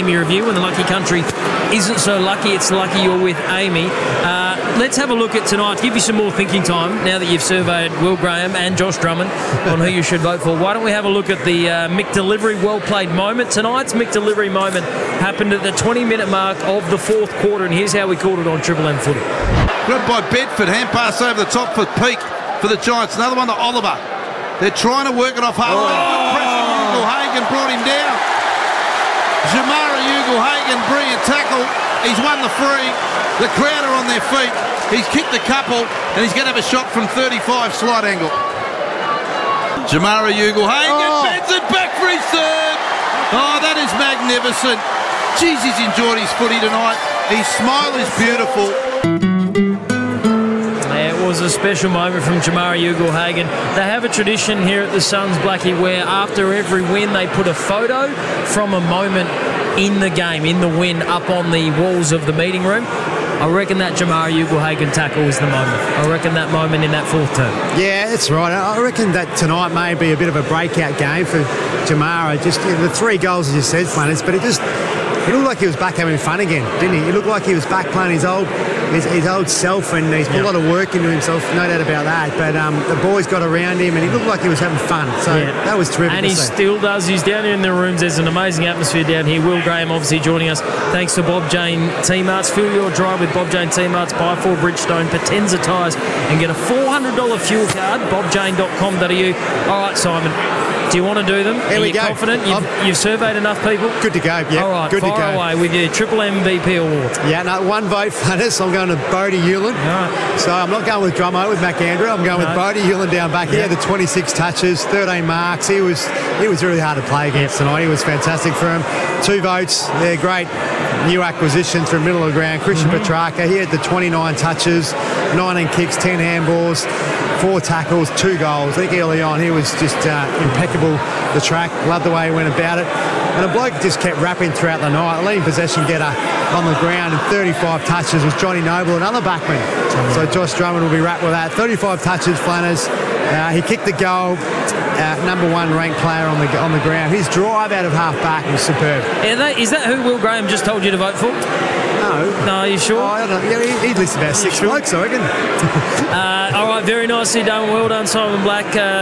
Amy review. When the lucky country isn't so lucky, it's lucky you're with Amy. Let's have a look at tonight. Give you some more thinking time now that you've surveyed Will Graham and Josh Drummond on who you should vote for. Why don't we have a look at the Mick Delivery well-played moment? Tonight's Mick Delivery moment happened at the 20-minute mark of the fourth quarter, and here's how we called it on Triple M Footy. Grabbed by Bedford, hand pass over the top for Peake for the Giants. Another one to Oliver. They're trying to work it off halfway. Good pressure. Ugle-Hagan brought him down. Jamara Ugle-Hagan, brilliant tackle. He's won the free. The crowd are on their feet. He's kicked a couple, and he's going to have a shot from 35 slight angle. Jamara Ugle-Hagan bends it back for his third. Oh, that is magnificent. Jeez, he's enjoyed his footy tonight. His smile is beautiful. It was a special moment from Jamara Ugle-Hagan. They have a tradition here at the Suns, Blackie, where after every win they put a photo from a moment in the game, in the win, up on the walls of the meeting room. I reckon that Jamara Ugle-Hagan tackle was the moment. I reckon that moment in that fourth term. Yeah, that's right. I reckon that tonight may be a bit of a breakout game for Jamara. Just the 3 goals, as you said, Flanners, but he looked like he was back having fun again, didn't he? He looked like he was back playing his old self, and he's put a lot of work into himself, no doubt about that. But the boys got around him, and he looked like he was having fun. So that was terrific. And he still does. He's down in the rooms. There's an amazing atmosphere down here. Will Graham obviously joining us thanks to Bob Jane T-Marts. Fill your drive with Bob Jane T-Marts. Buy 4 Bridgestone, Potenza tyres, and get a $400 fuel card. bobjane.com.au. All right, Simon. Do you want to do them? Here we go. Confident? You've surveyed enough people? Good to go, yeah. All right, good to go. Fire away with your Triple MVP award. Yeah, no, 1 vote, Flanners. I'm going to Bodie Hewlin. Right. So I'm not going with Drummo, with McAndrew. I'm going with Bodie Hewlin down back. He had the 26 touches, 13 marks. He was really hard to play against tonight. He was fantastic for him. 2 votes. They're great new acquisitions from middle of the ground. Christian Petrarca, he had the 29 touches, 19 kicks, 10 handballs, 4 tackles, 2 goals. I think early on he was just impeccable, the track. Loved the way he went about it. And a bloke just kept rapping throughout the night. Leading possession getter on the ground and 35 touches was Johnny Noble, another backman. So Josh Drummond will be wrapped with that. 35 touches, Flanners. He kicked the goal. Number 1 ranked player on the ground. His drive out of half back was superb. Is that who Will Graham just told you to vote for? No. No, are you sure? Oh, I don't know. Yeah, he lists about 6 blokes, I reckon. All right, very nicely done. Well done, Simon Black.